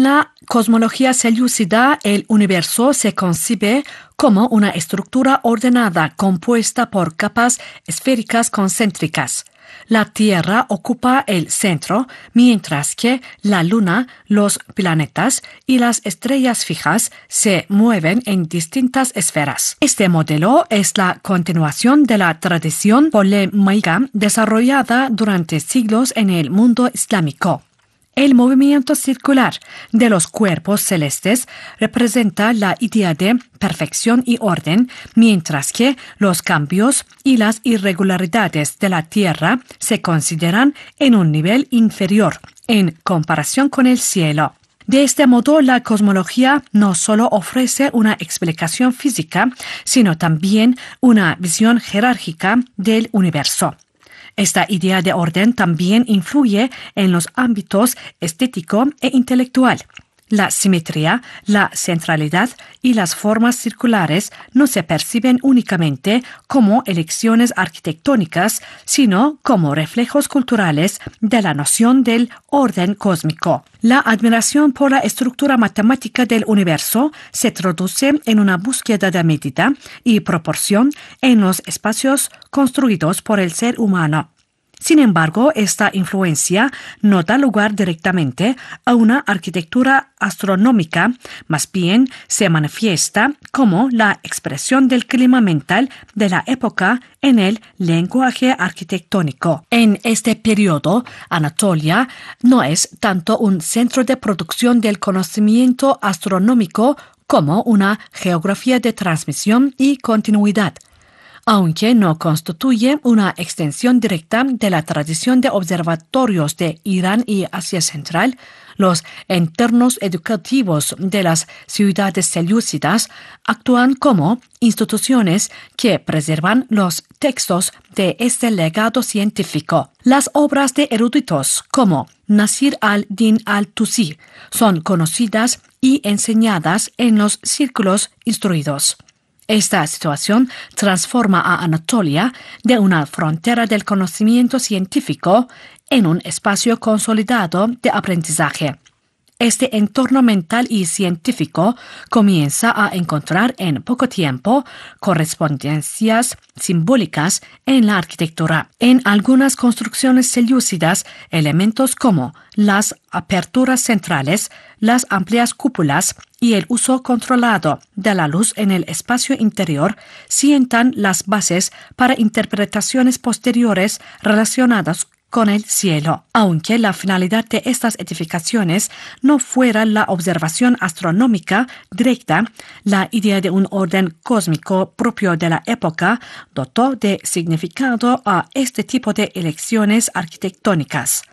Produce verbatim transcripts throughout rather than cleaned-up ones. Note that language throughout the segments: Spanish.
En la cosmología selyúcida, el universo se concibe como una estructura ordenada compuesta por capas esféricas concéntricas. La Tierra ocupa el centro, mientras que la Luna, los planetas y las estrellas fijas se mueven en distintas esferas. Este modelo es la continuación de la tradición ptolemaica desarrollada durante siglos en el mundo islámico. El movimiento circular de los cuerpos celestes representa la idea de perfección y orden, mientras que los cambios y las irregularidades de la Tierra se consideran en un nivel inferior en comparación con el cielo. De este modo, la cosmología no solo ofrece una explicación física, sino también una visión jerárquica del universo. Esta idea de orden también influye en los ámbitos estético e intelectual. La simetría, la centralidad y las formas circulares no se perciben únicamente como elecciones arquitectónicas, sino como reflejos culturales de la noción del orden cósmico. La admiración por la estructura matemática del universo se traduce en una búsqueda de medida y proporción en los espacios construidos por el ser humano. Sin embargo, esta influencia no da lugar directamente a una arquitectura astronómica, más bien se manifiesta como la expresión del clima mental de la época en el lenguaje arquitectónico. En este periodo, Anatolia no es tanto un centro de producción del conocimiento astronómico como una geografía de transmisión y continuidad. Aunque no constituye una extensión directa de la tradición de observatorios de Irán y Asia Central, los entornos educativos de las ciudades selyúcidas actúan como instituciones que preservan los textos de este legado científico. Las obras de eruditos como Nasir al-Din al-Tusi son conocidas y enseñadas en los círculos instruidos. Esta situación transforma a Anatolia de una frontera del conocimiento científico en un espacio consolidado de aprendizaje. Este entorno mental y científico comienza a encontrar en poco tiempo correspondencias simbólicas en la arquitectura. En algunas construcciones selyúcidas, elementos como las aperturas centrales, las amplias cúpulas y el uso controlado de la luz en el espacio interior sientan las bases para interpretaciones posteriores relacionadas con el cielo. Aunque la finalidad de estas edificaciones no fuera la observación astronómica directa, la idea de un orden cósmico propio de la época dotó de significado a este tipo de elecciones arquitectónicas.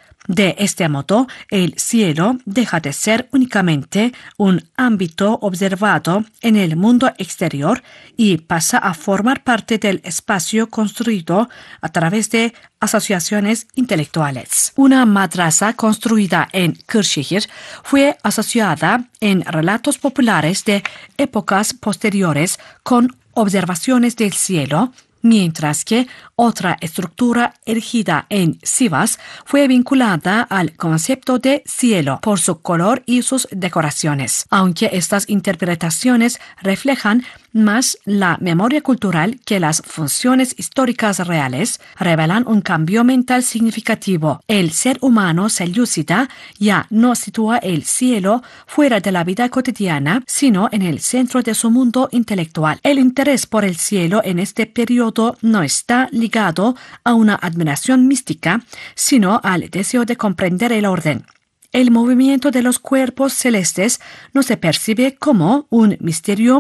De este modo, el cielo deja de ser únicamente un ámbito observado en el mundo exterior y pasa a formar parte del espacio construido a través de asociaciones intelectuales. Una madrasa construida en Kırşehir fue asociada en relatos populares de épocas posteriores con observaciones del cielo, mientras que otra estructura erigida en Sivas fue vinculada al concepto de cielo por su color y sus decoraciones. Aunque estas interpretaciones reflejan más la memoria cultural que las funciones históricas reales, revelan un cambio mental significativo. El ser humano selyúcida ya no sitúa el cielo fuera de la vida cotidiana, sino en el centro de su mundo intelectual. El interés por el cielo en este periodo no está ligado a una admiración mística, sino al deseo de comprender el orden. El movimiento de los cuerpos celestes no se percibe como un misterio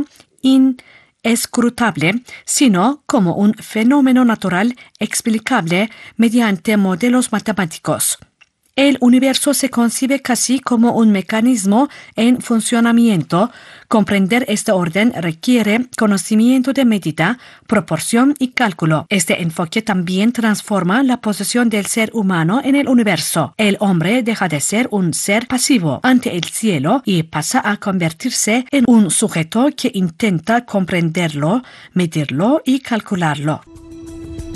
inescrutable, sino como un fenómeno natural explicable mediante modelos matemáticos. El universo se concibe casi como un mecanismo en funcionamiento. Comprender este orden requiere conocimiento de medida, proporción y cálculo. Este enfoque también transforma la posición del ser humano en el universo. El hombre deja de ser un ser pasivo ante el cielo y pasa a convertirse en un sujeto que intenta comprenderlo, medirlo y calcularlo.